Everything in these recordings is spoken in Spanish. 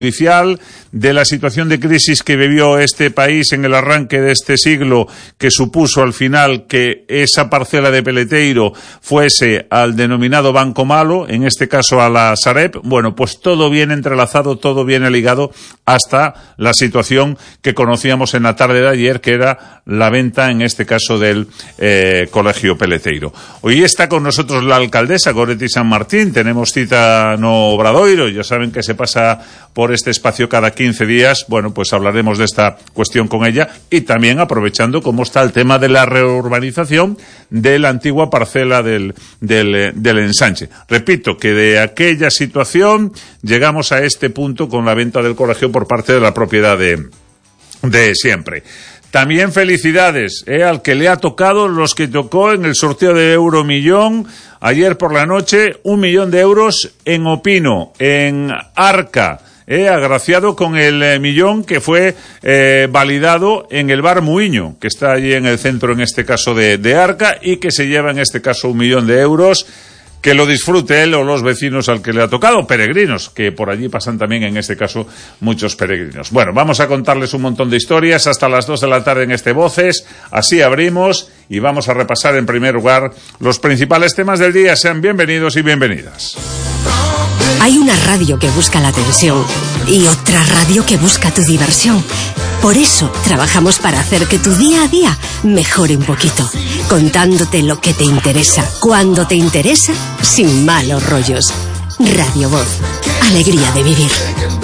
judicial, de la situación de crisis que vivió este país en el arranque de este siglo, que supuso al final que esa parcela de Peleteiro fuese al denominado Banco Malo, en este caso a la Sareb. Bueno, pues todo viene entrelazado, todo viene ligado hasta la situación que conocíamos en la tarde de ayer, que era la venta, en este caso, del Colegio Peleteiro. Hoy está con nosotros la alcaldesa Goretti San Martín. Tenemos cita no Obradoiro, ya saben que se pasa por este espacio cada 15 días. Bueno, pues hablaremos de esta cuestión con ella y también aprovechando cómo está el tema de la reurbanización de la antigua parcela del ensanche. Repito que de aquella situación llegamos a este punto con la venta del colegio por parte de la propiedad de siempre. También felicidades al que le ha tocado, los que tocó en el sorteo de Euromillón ayer por la noche, 1 millón de euros en Opino, en Arca. Agraciado con el millón que fue validado en el bar Muiño, que está allí en el centro, en este caso de Arca, y que se lleva en este caso 1 millón de euros. Que lo disfrute él o los vecinos al que le ha tocado, peregrinos, que por allí pasan también en este caso muchos peregrinos. Bueno, vamos a contarles un montón de historias hasta las 2 de la tarde en este Voces. Así abrimos y vamos a repasar en primer lugar los principales temas del día. Sean bienvenidos y bienvenidas. Hay una radio que busca la atención y otra radio que busca tu diversión. Por eso trabajamos para hacer que tu día a día mejore un poquito, contándote lo que te interesa, cuando te interesa, sin malos rollos. Radio Voz, alegría de vivir.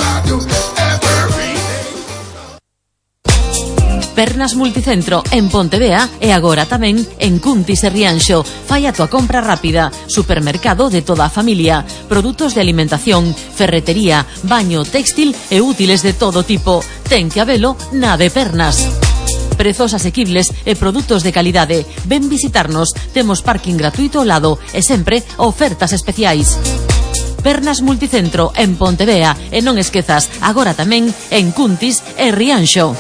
Pernas Multicentro en Pontevea e agora tamén en Cuntis e Rianxo. Fai a tua compra rápida. Supermercado de toda a familia. Produtos de alimentación, ferretería, baño, textil e útiles de todo tipo. Ten que habelo na de Pernas. Prezos asequibles e produtos de calidade. Ven visitarnos. Temos parking gratuito ao lado e sempre ofertas especiais. Pernas Multicentro en Pontevea e non esquezas, agora tamén en Cuntis e Rianxo.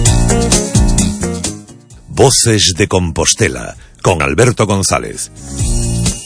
Voces de Compostela, con Alberto González.